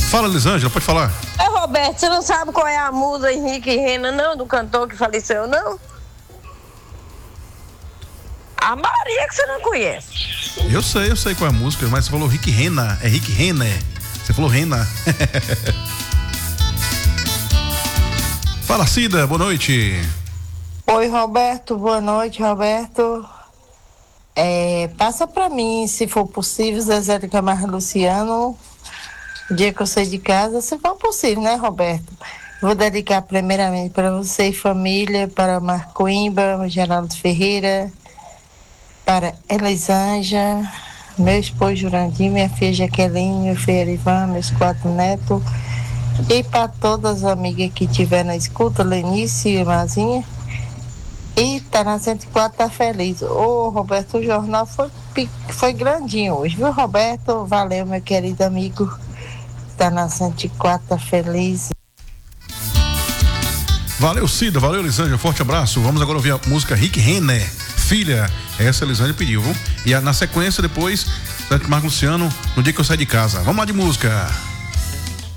Fala, Elisângela, pode falar. Roberto, você não sabe qual é a musa Henrique Rena, não? Do cantor que faleceu, não? A Maria que você não conhece. Eu sei qual é a música, mas você falou Rick Rena. É Rick Rena, é? Você falou Rena. Fala, Cida, boa noite. Oi, Roberto, boa noite, Roberto. Passa pra mim, se for possível, Zezé de Camargo e Luciano, o dia que eu sair de casa, se for possível, né, Roberto? Vou dedicar primeiramente para você e família, para Marcoimba, Geraldo Ferreira, para Elisângela, meu esposo Jurandir, minha filha Jaqueline, meu filho Ivan, meus 4 netos, e para todas as amigas que estiver na escuta, Lenice e Mazinha. E tá na 104, tá feliz. Ô, Roberto, o jornal foi grandinho hoje, viu, Roberto? Valeu, meu querido amigo. Tá na 104, tá feliz. Valeu, Cida, valeu, Elisângela, forte abraço. Vamos agora ouvir a música Rick Renner, filha. Essa a Elisângela pediu, viu? E na sequência, depois, Marco Luciano, no dia que eu sair de casa. Vamos lá de música.